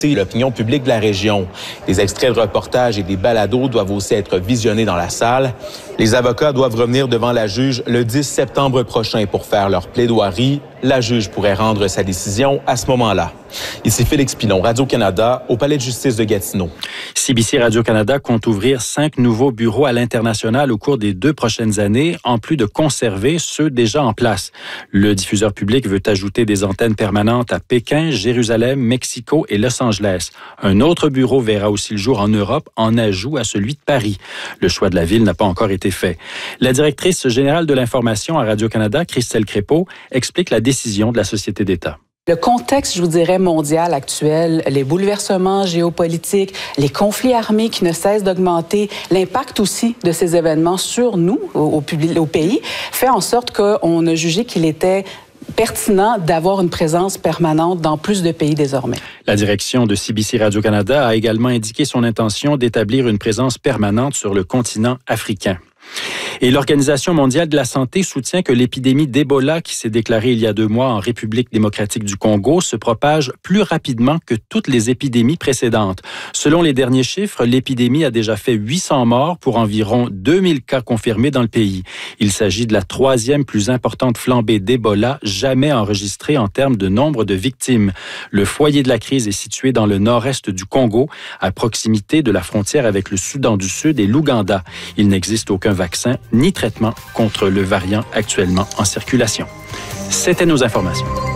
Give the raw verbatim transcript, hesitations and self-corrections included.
l'opinion publique de la région. Des extraits de reportages et des balados doivent aussi être visionnés dans la salle. Les avocats doivent revenir devant la juge le dix septembre prochain pour faire leur plaidoirie. La juge pourrait rendre sa décision à ce moment-là. Ici Félix Pilon, Radio-Canada, au Palais de justice de Gatineau. C B C Radio-Canada compte ouvrir cinq nouveaux bureaux à l'international au cours des deux prochaines années, en plus de conserver ceux déjà en place. Le diffuseur public veut ajouter des antennes permanentes à Pékin, Jérusalem, Mexico et Los Angeles. Un autre bureau verra aussi le jour en Europe, en ajout à celui de Paris. Le choix de la ville n'a pas encore été fait. La directrice générale de l'information à Radio-Canada, Christelle Crépeau, explique la décision de la Société d'État. Le contexte, je vous dirais, mondial actuel, les bouleversements géopolitiques, les conflits armés qui ne cessent d'augmenter, l'impact aussi de ces événements sur nous, au, au, au pays, fait en sorte qu'on a jugé qu'il était pertinent d'avoir une présence permanente dans plus de pays désormais. La direction de C B C Radio-Canada a également indiqué son intention d'établir une présence permanente sur le continent africain. Et l'Organisation mondiale de la santé soutient que l'épidémie d'Ebola qui s'est déclarée il y a deux mois en République démocratique du Congo se propage plus rapidement que toutes les épidémies précédentes. Selon les derniers chiffres, l'épidémie a déjà fait huit cents morts pour environ deux mille cas confirmés dans le pays. Il s'agit de la troisième plus importante flambée d'Ebola jamais enregistrée en termes de nombre de victimes. Le foyer de la crise est situé dans le nord-est du Congo, à proximité de la frontière avec le Soudan du Sud et l'Ouganda. Il n'existe aucun vaccin ni traitement contre le variant actuellement en circulation. C'était nos informations.